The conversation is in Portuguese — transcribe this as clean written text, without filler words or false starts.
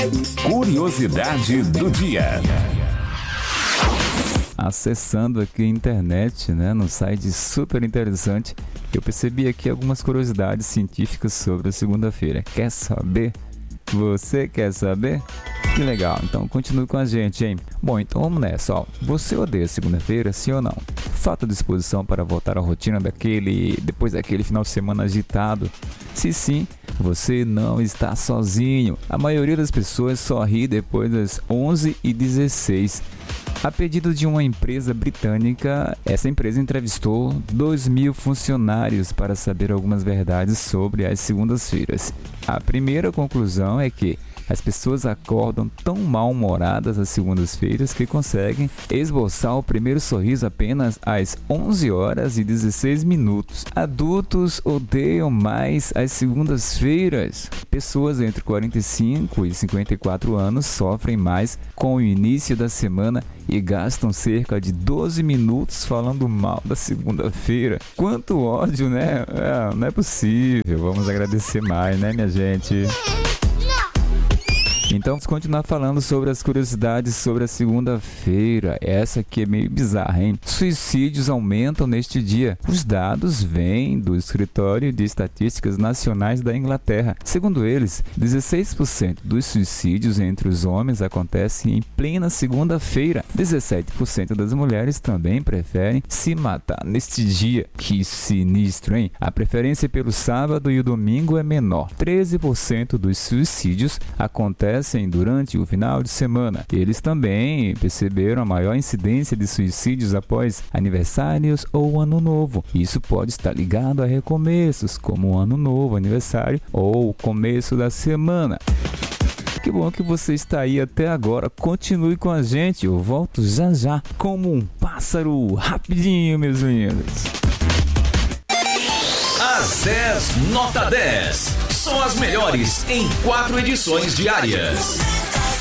Curiosidade do dia. Acessando aqui a internet, no site super interessante, eu percebi aqui algumas curiosidades científicas sobre a segunda-feira. Quer saber? Você quer saber? Que legal, então continue com a gente, hein? Bom, então vamos nessa, ó. Você odeia segunda-feira, sim ou não? Falta disposição para voltar à rotina depois daquele final de semana agitado? Se sim, você não está sozinho. A maioria das pessoas só ri depois das 11h16. A pedido de uma empresa britânica, essa empresa entrevistou 2.000 funcionários para saber algumas verdades sobre as segundas-feiras. A primeira conclusão é que as pessoas acordam tão mal-humoradas às segundas-feiras que conseguem esboçar o primeiro sorriso apenas às 11h16. Adultos odeiam mais as segundas-feiras. Pessoas entre 45 e 54 anos sofrem mais com o início da semana e gastam cerca de 12 minutos falando mal da segunda-feira. Quanto ódio, né? Não é possível. Vamos agradecer mais, né, minha gente? Então, vamos continuar falando sobre as curiosidades sobre a segunda-feira. Essa aqui é meio bizarra, hein? Suicídios aumentam neste dia. Os dados vêm do Escritório de Estatísticas Nacionais da Inglaterra. Segundo eles, 16% dos suicídios entre os homens acontecem em plena segunda-feira. 17% das mulheres também preferem se matar neste dia. Que sinistro, hein? A preferência pelo sábado e o domingo é menor. 13% dos suicídios acontecem durante o final de semana. Eles também perceberam a maior incidência de suicídios após aniversários ou ano novo. Isso pode estar ligado a recomeços, como o ano novo, aniversário ou o começo da semana. Que bom que você está aí até agora. Continue com a gente. Eu volto já já como um pássaro rapidinho, meus meninos. As 10 nota 10 são as melhores em 4 edições diárias.